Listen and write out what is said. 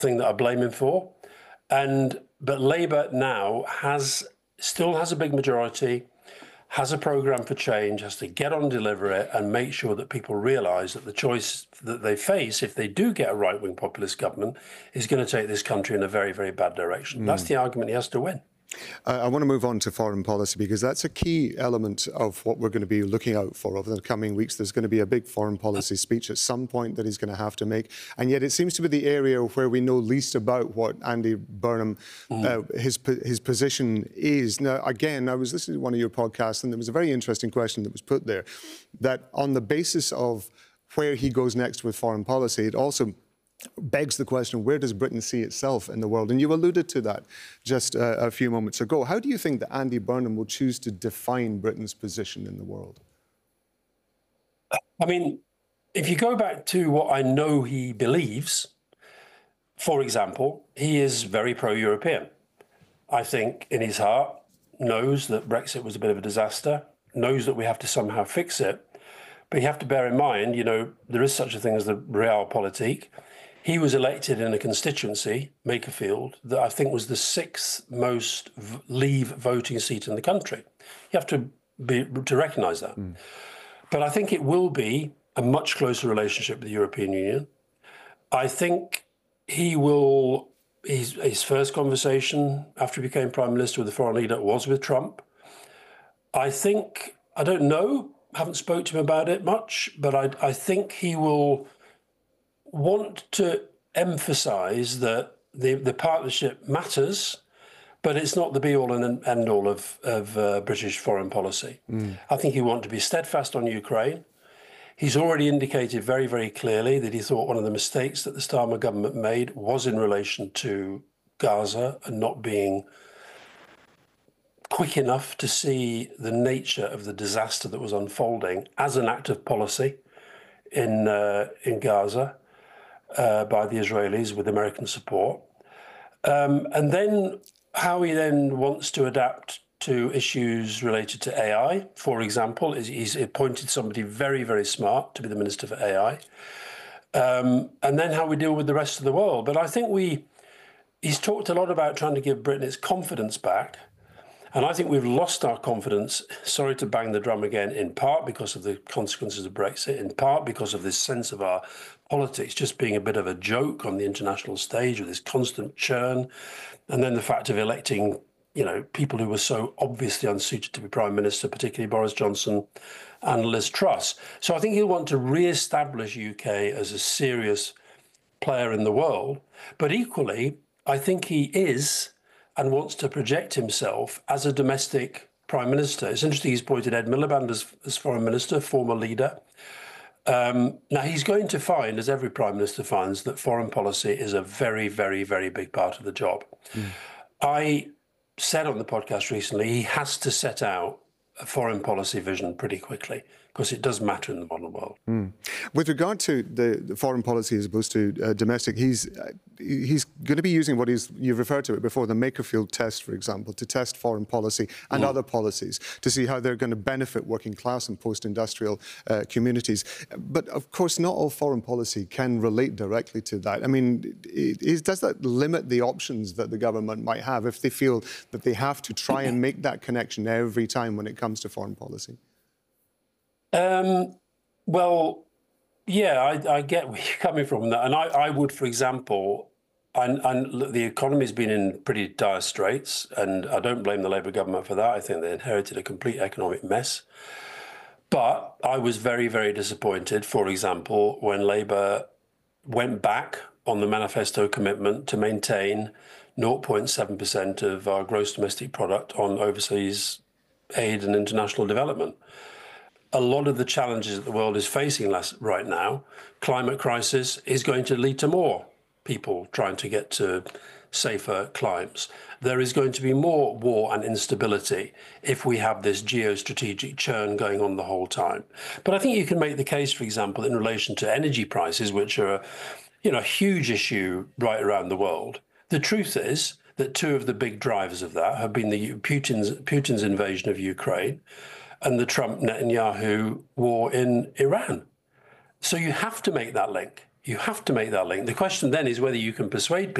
thing that I blame him for. But Labour now still has a big majority, has a programme for change, has to get on, deliver it, and make sure that people realise that the choice that they face, if they do get a right-wing populist government, is going to take this country in a very, very bad direction. That's the argument he has to win. I want to move on to foreign policy because that's a key element of what we're going to be looking out for over the coming weeks. There's going to be a big foreign policy speech at some point that he's going to have to make. And yet it seems to be the area where we know least about what Andy Burnham, his position is. Now, again, I was listening to one of your podcasts and there was a very interesting question that was put there, that on the basis of where he goes next with foreign policy, it also begs the question, where does Britain see itself in the world? And you alluded to that just a few moments ago. How do you think that Andy Burnham will choose to define Britain's position in the world? I mean, if you go back to what I know he believes, for example, he is very pro-European. I think in his heart knows that Brexit was a bit of a disaster, knows that we have to somehow fix it. But you have to bear in mind, you know, there is such a thing as the realpolitik. He was elected in a constituency, Makerfield, that I think was the 6th most Leave voting seat in the country. You have to recognise that. But I think it will be a much closer relationship with the European Union. I think he will, his first conversation after he became Prime Minister with the foreign leader was with Trump. I don't know, haven't spoke to him about it much, but I think he will want to emphasise that the partnership matters, but it's not the be-all and end-all of British foreign policy. I think he wants to be steadfast on Ukraine. He's already indicated very, very clearly that he thought one of the mistakes that the Starmer government made was in relation to Gaza and not being quick enough to see the nature of the disaster that was unfolding as an act of policy in Gaza. By the Israelis with American support. And then how he then wants to adapt to issues related to AI, for example, is he's appointed somebody very, very smart to be the Minister for AI. And then how we deal with the rest of the world. But I think he's talked a lot about trying to give Britain its confidence back. And I think we've lost our confidence, sorry to bang the drum again, in part because of the consequences of Brexit, in part because of this sense of our politics just being a bit of a joke on the international stage with this constant churn. And then the fact of electing, you know, people who were so obviously unsuited to be Prime Minister, particularly Boris Johnson and Liz Truss. So I think he'll want to re-establish UK as a serious player in the world. But equally, I think he is and wants to project himself as a domestic Prime Minister. It's interesting he's appointed Ed Miliband as Foreign Minister, former leader. Now, he's going to find, as every Prime Minister finds, that foreign policy is a very, very, very big part of the job. I said on the podcast recently, he has to set out a foreign policy vision pretty quickly because it does matter in the modern world. With regard to the foreign policy as opposed to domestic, he's going to be using what you've referred to it before, the Makerfield test, for example, to test foreign policy and other policies to see how they're going to benefit working class and post-industrial communities. But of course, not all foreign policy can relate directly to that. I mean, does that limit the options that the government might have if they feel that they have to try and make that connection every time when it comes to foreign policy? Well, yeah, I get where you're coming from that. And I would, for example, and look, the economy's been in pretty dire straits, and I don't blame the Labour government for that. I think they inherited a complete economic mess. But I was very, very disappointed, for example, when Labour went back on the manifesto commitment to maintain 0.7% of our gross domestic product on overseas aid and international development. A lot of the challenges that the world is facing right now, climate crisis, is going to lead to more people trying to get to safer climes. There is going to be more war and instability if we have this geostrategic churn going on the whole time. But I think you can make the case, for example, in relation to energy prices, which are a huge issue right around the world. The truth is that two of the big drivers of that have been Putin's invasion of Ukraine and the Trump-Netanyahu war in Iran. So you have to make that link. You have to make that link. The question then is whether you can persuade